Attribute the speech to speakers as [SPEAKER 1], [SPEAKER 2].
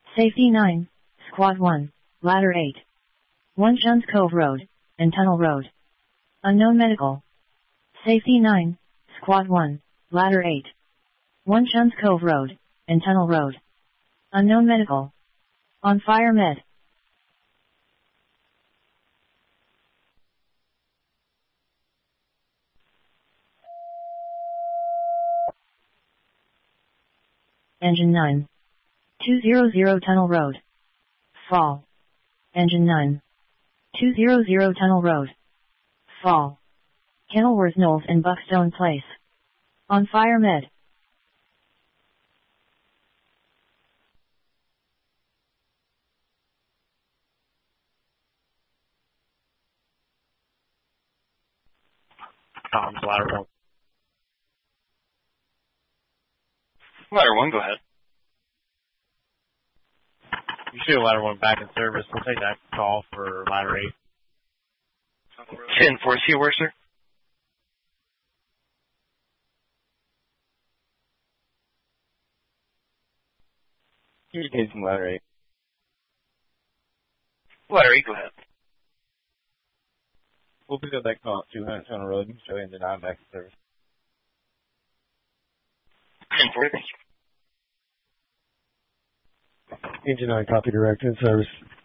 [SPEAKER 1] Safety 9, Squad 1, Ladder 8. 1 Shuns Cove Road, and Tunnel Road. Unknown medical. Safety 9, Squad 1, Ladder 8. 1 Shuns Cove Road, and Tunnel Road. Unknown medical. On fire med. Engine 9. 200 Tunnel Road. Fall. Engine 9. 200 Tunnel Road. Fall. Kenilworth Knolls and Buckstone Place. On fire med.
[SPEAKER 2] Ladder 1.
[SPEAKER 3] Ladder 1, go ahead.
[SPEAKER 2] You should have Ladder 1 back in service. We'll take that call for Ladder 8.
[SPEAKER 3] 10-4, see you where, sir?
[SPEAKER 2] Communicating Ladder 8.
[SPEAKER 3] Ladder 8, go ahead.
[SPEAKER 2] We'll pick up that call at 200 Tunnel Road and show you in the 9 back in service.
[SPEAKER 3] 10-4, thank you.
[SPEAKER 2] Engine 9, copy direct in service.